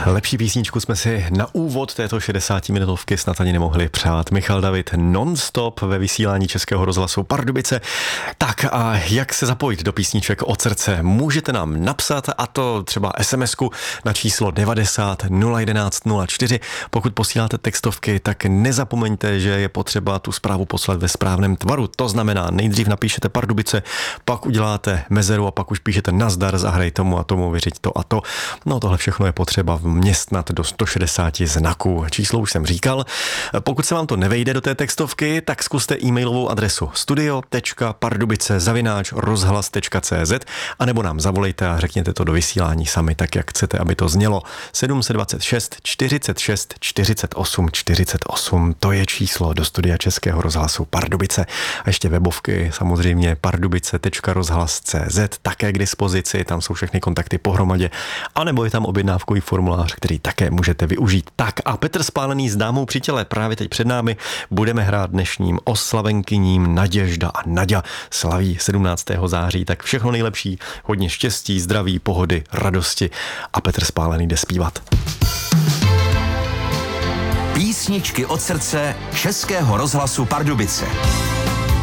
Lepší písničku jsme si na úvod této 60-minutovky snad ani nemohli přát. Michal David non-stop ve vysílání Českého rozhlasu Pardubice. Tak a jak se zapojit do písniček od srdce? Můžete nám napsat, a to třeba SMS-ku na číslo 90 011 04. Pokud posíláte textovky, tak nezapomeňte, že je potřeba tu zprávu poslat ve správném tvaru. To znamená, nejdřív napíšete Pardubice, pak uděláte mezeru a pak už píšete nazdar, zahraj tomu a tomu, vyřiď to a to. No tohle všechno je potřeba vměstnat do 160 znaků. Číslo už jsem říkal. Pokud se vám to nevejde do té textovky, tak zkuste e-mailovou adresu studio.pardubice@rozhlas.cz a nebo nám zavolejte a řekněte to do vysílání sami, tak jak chcete, aby to znělo. 726 46 48 48. To je číslo do studia Českého rozhlasu Pardubice. A ještě webovky, samozřejmě pardubice.rozhlas.cz, také k dispozici, tam jsou všechny kontakty pohromadě, a nebo je tam objednávkový formulář, který také můžete využít. Tak a Petr Spálený s dámou při těle právě teď před námi budeme hrát dnešním oslavenkyním. Naděžda a Naďa slaví 17. září, tak všechno nejlepší, hodně štěstí, zdraví, pohody, radosti a Petr Spálený jde zpívat. Písničky od srdce Českého rozhlasu Pardubice.